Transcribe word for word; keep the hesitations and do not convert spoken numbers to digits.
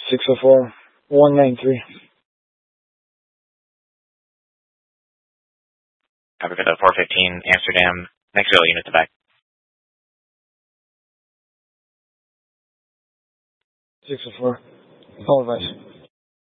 six oh four, one nine three. Copy for the four fifteen Amsterdam. Next rail unit to back. six oh four. All advice.